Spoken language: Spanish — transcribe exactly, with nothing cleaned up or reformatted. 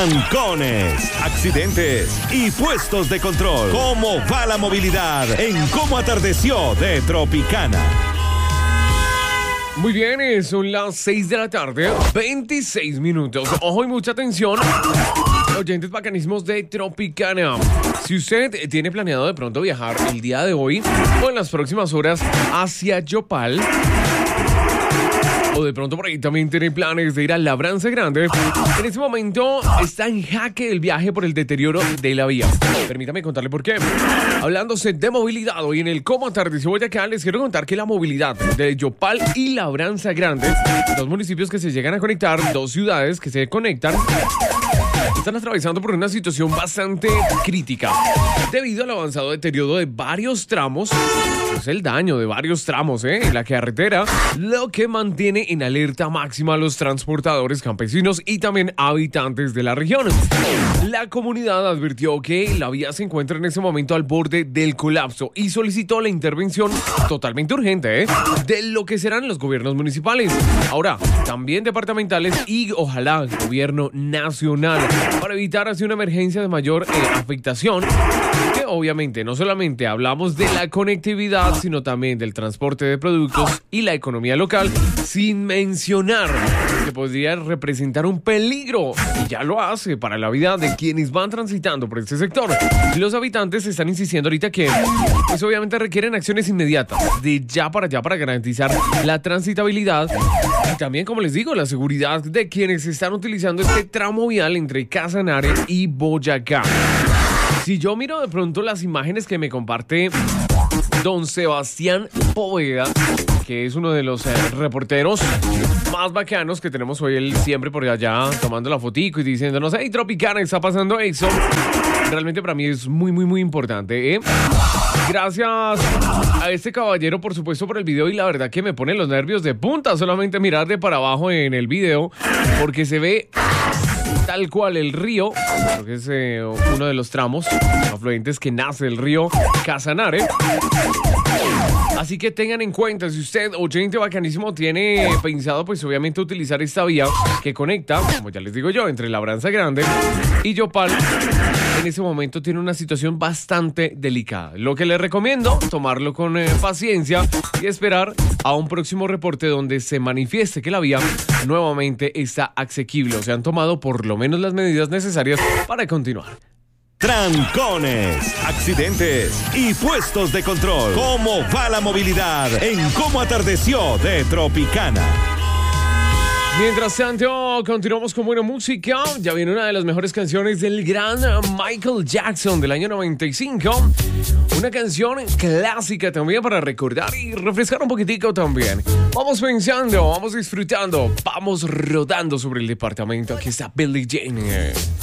Trancones, accidentes y puestos de control. ¿Cómo va la movilidad en Cómo Atardeció de Tropicana? Muy bien, son las seis de la tarde, veintiséis minutos. Ojo y mucha atención, oyentes bacanísimos de Tropicana. Si usted tiene planeado de pronto viajar el día de hoy o en las próximas horas hacia Yopal, o de pronto por ahí también tiene planes de ir a Labranza Grande, en este momento está en jaque el viaje por el deterioro de la vía. Permítame contarle por qué. Hablándose de movilidad, hoy en el Cómo Atardeció Boyacá les quiero contar que la movilidad de Yopal y Labranza Grande, dos municipios que se llegan a conectar, dos ciudades que se conectan, están atravesando por una situación bastante crítica debido al avanzado deterioro de varios tramos. Es el daño de varios tramos ¿eh? en la carretera, lo que mantiene en alerta máxima a los transportadores campesinos y también habitantes de la región. La comunidad advirtió que la vía se encuentra en ese momento al borde del colapso y solicitó la intervención totalmente urgente ¿eh? de lo que serán los gobiernos municipales, ahora también departamentales y ojalá el gobierno nacional, para evitar así una emergencia de mayor eh, afectación, que obviamente no solamente hablamos de la conectividad, sino también del transporte de productos y la economía local, sin mencionar que podría representar un peligro, y ya lo hace, para la vida de quienes van transitando por este sector. Los habitantes están insistiendo ahorita que pues obviamente requieren acciones inmediatas, de ya para allá, para garantizar la transitabilidad y también, como les digo, la seguridad de quienes están utilizando este tramo vial entre Casanare y Boyacá. Si yo miro de pronto las imágenes que me comparte don Sebastián Poveda, que es uno de los eh, reporteros más bacanos que tenemos hoy, él siempre por allá tomando la fotico y diciéndonos, hey, Tropicana, está pasando eso. Realmente para mí es muy, muy, muy importante, ¿eh? Gracias a este caballero, por supuesto, por el video, y la verdad que me pone los nervios de punta solamente mirar de para abajo en el video, porque se ve tal cual el río, creo que es eh, uno de los tramos afluentes que nace el río Casanare. Así que tengan en cuenta, si usted, oyente bacanísimo, tiene pensado pues obviamente utilizar esta vía que conecta, como ya les digo yo, entre Labranza Grande y Yopal, en ese momento tiene una situación bastante delicada. Lo que les recomiendo, tomarlo con eh, paciencia y esperar a un próximo reporte donde se manifieste que la vía nuevamente está asequible, o se han tomado por lo menos las medidas necesarias para continuar. Trancones, accidentes y puestos de control. ¿Cómo va la movilidad en Cómo Atardeció de Tropicana? Mientras tanto, continuamos con buena música. Ya viene una de las mejores canciones del gran Michael Jackson del año noventa y cinco. Una canción clásica también para recordar y refrescar un poquitico también. Vamos pensando, vamos disfrutando, vamos rodando sobre el departamento. Aquí está Billie Jean.